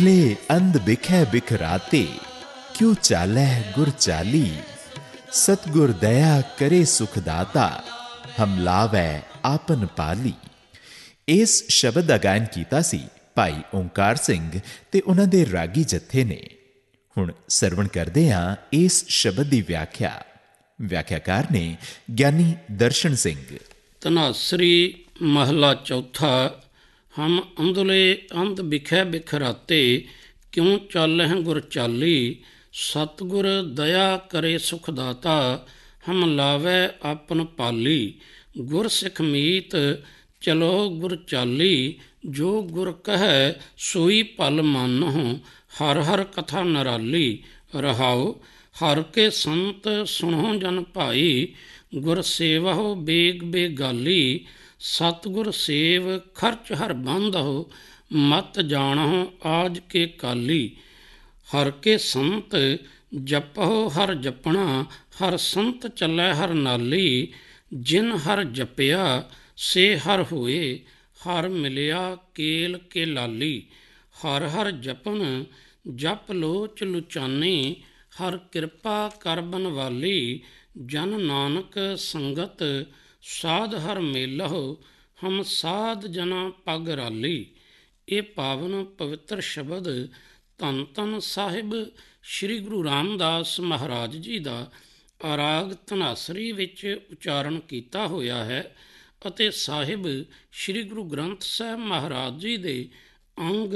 ले अंध बिखै बिखराते, क्यों चालै गुर चाली। सतगुर दया करे सुखदाता, हम लावै आपन पाली। ਇਸ ਸ਼ਬਦ ਦਾ ਗਾਇਨ ਕੀਤਾ ਸੀ ਭਾਈ ਓਂਕਾਰ ਸਿੰਘ ਤੇ ਉਹਨਾਂ ਦੇ ਰਾਗੀ ਜੱਥੇ ਨੇ। ਹੁਣ ਸਰਵਣ ਕਰਦੇ ਹਾਂ ਇਸ ਸ਼ਬਦ ਦੀ ਵਿਆਖਿਆ। ਵਿਆਖਿਆਕਾਰ ਨੇ ਗਿਆਨੀ ਦਰਸ਼ਨ ਸਿੰਘ। ਧਨਾਸਰੀ ਮਹਲਾ ਚੌਥਾ। ਹਮ ਅੰਧਲੇ ਅੰਧ ਬਿਖੈ ਬਿਖਰਾਤੇ, ਕਿਉਂ ਚਾਲਹਿ ਗੁਰ ਚਾਲੀ। ਸਤਿਗੁਰ ਦਇਆ ਕਰੇ ਸੁਖਦਾਤਾ, ਹਮ ਲਾਵੈ ਆਪਨ ਪਾਲੀ। ਗੁਰ ਸਿੱਖ ਮੀਤ ਚਲੋ ਗੁਰ ਚਾਲੀ, ਜੋ ਗੁਰ ਕਹੈ ਸੋਈ ਭਲ ਮਾਨਹੁ। ਹਰ ਹਰ ਕਥਾ ਨਰਾਲੀ। ਰਹਾਉ ਹਰ ਕੇ ਸੰਤ ਸੁਣੋ ਜਨ ਭਾਈ, ਗੁਰ ਸੇਵਹੁ ਬੇਗ ਬੇਗਾਲੀ। ਸਤਿਗੁਰ ਸੇਵ ਖਰਚ ਹਰ ਬੰਧਹੁ, ਮਤ ਜਾਣਹੁ ਆਜ ਕੇ ਕਾਲੀ। ਹਰ ਕੇ ਸੰਤ ਜਪਹੁ ਹਰ ਜਪਣਾ, ਹਰ ਸੰਤ ਚੱਲੈ ਹਰ ਨਾਲੀ। ਜਿਨ ਹਰ ਜਪਿਆ ਸੇ ਹਰ ਹੋਏ, ਹਰ ਮਿਲਿਆ ਕੇਲ ਕੇ ਲਾਲੀ। ਹਰ ਹਰ ਜਪਨ ਜਪ ਲੋਚ ਲੁਚਾਨੀ, ਹਰ ਕਿਰਪਾ ਕਰ ਬਨਵਾਲੀ। ਜਨ ਨਾਨਕ ਸੰਗਤ ਸਾਧ ਹਰ ਮੇਲਹੁ, ਹਮ ਸਾਧ ਜਨਾ ਪਗ ਰਾਲੀ। ਇਹ ਪਾਵਨ ਪਵਿੱਤਰ ਸ਼ਬਦ ਧੰਨ ਧੰਨ ਸਾਹਿਬ ਸ੍ਰੀ ਗੁਰੂ ਰਾਮਦਾਸ ਮਹਾਰਾਜ ਜੀ ਦਾ ਆਰਾਗ ਧਨਾਸਰੀ ਵਿੱਚ ਉਚਾਰਨ ਕੀਤਾ ਹੋਇਆ ਹੈ ਅਤੇ ਸਾਹਿਬ ਸ੍ਰੀ ਗੁਰੂ ਗ੍ਰੰਥ ਸਾਹਿਬ ਮਹਾਰਾਜ ਜੀ ਦੇ ਅੰਗ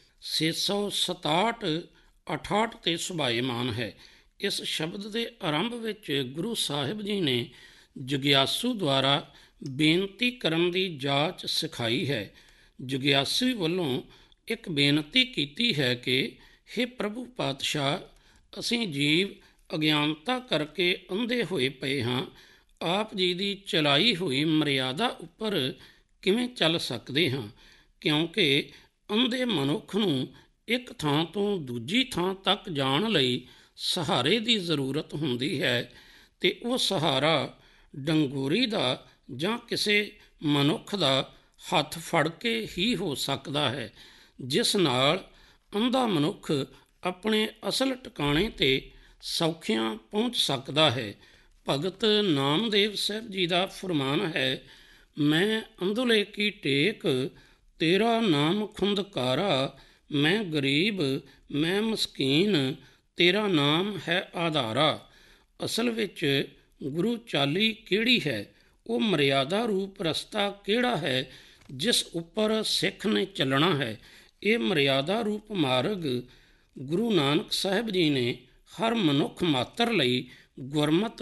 667 68 ਤੇ ਸੁਭਾਏਮਾਨ ਹੈ। ਇਸ ਸ਼ਬਦ ਦੇ ਆਰੰਭ ਵਿੱਚ ਗੁਰੂ ਸਾਹਿਬ ਜੀ ਨੇ ਜਗਿਆਸੂ ਦੁਆਰਾ ਬੇਨਤੀ ਕਰਨ ਦੀ ਜਾਚ ਸਿਖਾਈ ਹੈ। ਜਗਿਆਸੂ ਵੱਲੋਂ ਇੱਕ ਬੇਨਤੀ ਕੀਤੀ ਹੈ ਕਿ ਹੇ ਪ੍ਰਭੂ ਪਾਤਸ਼ਾਹ, ਅਸੀਂ ਜੀਵ ਅਗਿਆਨਤਾ ਕਰਕੇ ਅੰਧੇ ਹੋਏ ਪਏ ਹਾਂ। ਆਪ ਜੀ ਦੀ ਚਲਾਈ ਹੋਈ ਮਰਿਆਦਾ ਉੱਪਰ ਕਿਵੇਂ ਚੱਲ ਸਕਦੇ ਹਾਂ, ਕਿਉਂਕਿ ਅੰਧੇ ਮਨੁੱਖ ਨੂੰ ਇੱਕ ਥਾਂ ਤੋਂ ਦੂਜੀ ਥਾਂ ਤੱਕ ਜਾਣ ਲਈ ਸਹਾਰੇ ਦੀ ਜ਼ਰੂਰਤ ਹੁੰਦੀ ਹੈ ਅਤੇ ਉਹ ਸਹਾਰਾ ਡੰਗੋਰੀ ਦਾ ਜਾਂ ਕਿਸੇ ਮਨੁੱਖ ਦਾ ਹੱਥ ਫੜ ਕੇ ਹੀ ਹੋ ਸਕਦਾ ਹੈ, ਜਿਸ ਨਾਲ ਅੰਧਾ ਮਨੁੱਖ ਆਪਣੇ ਅਸਲ ਟਿਕਾਣੇ 'ਤੇ ਸੌਖਿਆਂ ਪਹੁੰਚ ਸਕਦਾ ਹੈ। ਭਗਤ ਨਾਮਦੇਵ ਸਾਹਿਬ ਜੀ ਦਾ ਫਰਮਾਨ ਹੈ, ਮੈਂ ਅੰਧਲੇ ਕੀ ਟੇਕ, ਤੇਰਾ ਨਾਮ ਖੁੰਦਕਾਰਾ। ਮੈਂ ਗਰੀਬ ਮੈਂ ਮਸਕੀਨ, ਤੇਰਾ ਨਾਮ ਹੈ ਆਧਾਰਾ। ਅਸਲ ਵਿੱਚ ਗੁਰੂ ਚਾਲੀ ਕਿਹੜੀ ਹੈ? ਉਹ ਮਰਿਆਦਾ ਰੂਪ ਰਸਤਾ ਕਿਹੜਾ ਹੈ ਜਿਸ ਉੱਪਰ ਸਿੱਖ ਨੇ ਚੱਲਣਾ ਹੈ? ਇਹ ਮਰਿਆਦਾ ਰੂਪ ਮਾਰਗ ਗੁਰੂ ਨਾਨਕ ਸਾਹਿਬ ਜੀ ਨੇ ਹਰ ਮਨੁੱਖ ਮਾਤਰ ਲਈ ਗੁਰਮਤ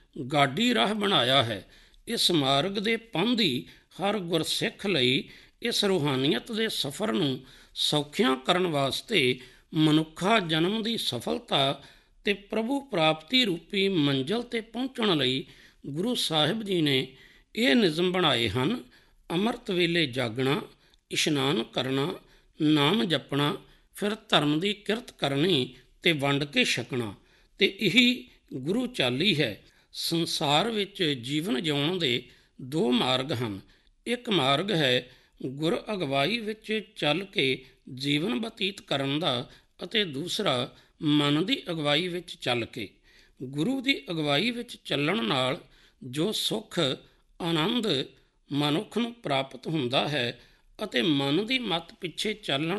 ਗਾਡੀ ਰਾਹ ਬਣਾਇਆ ਹੈ। ਇਸ ਮਾਰਗ ਦੇ ਪਾਂਧੀ ਹਰ ਗੁਰਸਿੱਖ ਲਈ ਇਸ ਰੂਹਾਨੀਅਤ ਦੇ ਸਫ਼ਰ ਨੂੰ ਸੌਖਿਆਂ ਕਰਨ ਵਾਸਤੇ ਮਨੁੱਖਾ ਜਨਮ ਦੀ ਸਫਲਤਾ ਅਤੇ ਪ੍ਰਭੂ ਪ੍ਰਾਪਤੀ ਰੂਪੀ ਮੰਜ਼ਿਲ 'ਤੇ ਪਹੁੰਚਣ ਲਈ ਗੁਰੂ ਸਾਹਿਬ ਜੀ ਨੇ ਇਹ ਨਿਯਮ ਬਣਾਏ ਹਨ। ਅੰਮ੍ਰਿਤ ਵੇਲੇ ਜਾਗਣਾ, ਇਸ਼ਨਾਨ ਕਰਨਾ, ਨਾਮ ਜਪਣਾ, ਫਿਰ ਧਰਮ ਦੀ ਕਿਰਤ ਕਰਨੀ ਅਤੇ ਵੰਡ ਕੇ ਛਕਣਾ, ਅਤੇ ਇਹੀ ਗੁਰੂ ਚਾਲੀ ਹੈ। ਸੰਸਾਰ ਵਿੱਚ ਜੀਵਨ ਜਿਉਣ ਦੇ ਦੋ ਮਾਰਗ ਹਨ। ਇੱਕ ਮਾਰਗ ਹੈ ਗੁਰ ਅਗਵਾਈ ਵਿੱਚ ਚੱਲ ਕੇ ਜੀਵਨ ਬਤੀਤ ਕਰਨ ਦਾ ਅਤੇ ਦੂਸਰਾ ਮਨ ਦੀ ਅਗਵਾਈ ਵਿੱਚ ਚੱਲ ਕੇ। ਗੁਰੂ ਦੀ ਅਗਵਾਈ ਵਿੱਚ ਚੱਲਣ ਨਾਲ ਜੋ ਸੁੱਖ ਆਨੰਦ ਮਨੁੱਖ ਨੂੰ ਪ੍ਰਾਪਤ ਹੁੰਦਾ ਹੈ ਅਤੇ ਮਨ ਦੀ ਮੱਤ ਪਿੱਛੇ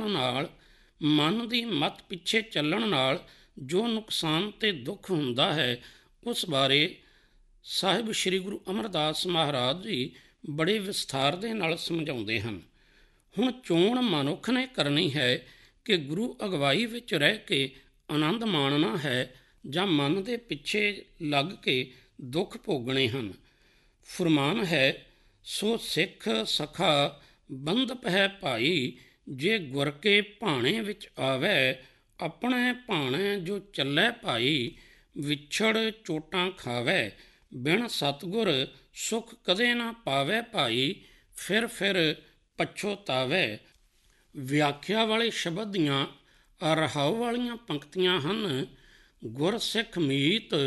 ਚੱਲਣ ਨਾਲ ਜੋ ਨੁਕਸਾਨ ਅਤੇ ਦੁੱਖ ਹੁੰਦਾ ਹੈ, ਉਸ ਬਾਰੇ ਸਾਹਿਬ ਸ੍ਰੀ ਗੁਰੂ ਅਮਰਦਾਸ ਮਹਾਰਾਜ ਜੀ ਬੜੇ ਵਿਸਥਾਰ ਦੇ ਨਾਲ ਸਮਝਾਉਂਦੇ ਹਨ। ਹੁਣ ਚੋਣ ਮਨੁੱਖ ਨੇ ਕਰਨੀ ਹੈ ਕਿ ਗੁਰੂ ਅਗਵਾਈ ਵਿੱਚ ਰਹਿ ਕੇ ਆਨੰਦ ਮਾਣਨਾ ਹੈ ਜਾਂ ਮਨ ਦੇ ਪਿੱਛੇ ਲੱਗ ਕੇ ਦੁੱਖ ਭੋਗਣੇ ਹਨ। ਫੁਰਮਾਨ ਹੈ, ਸੋ ਸਿੱਖ ਸਖਾ ਬੰਧਪ ਹੈ ਭਾਈ। ਜੇ ਗੁਰ ਕੇ ਭਾਣੇ ਵਿੱਚ ਆਵੈ, ਆਪਣੇ ਭਾਣੇ ਜੋ ਚੱਲੈ ਭਾਈ। ਵਿਛੜ ਚੋਟਾਂ ਖਾਵੈ, ਬਿਨ ਸਤਿਗੁਰ ਸੁਖ ਕਦੇ ਨਾ ਪਾਵੈ ਭਾਈ। ਫਿਰ ਪਛੋਤਾਵੈ। ਵਿਆਖਿਆ ਵਾਲੇ ਸ਼ਬਦ ਦੀਆਂ ਰਹਾਉ ਵਾਲੀਆਂ ਪੰਕਤੀਆਂ ਹਨ। ਗੁਰ ਸਿੱਖ ਮੀਤ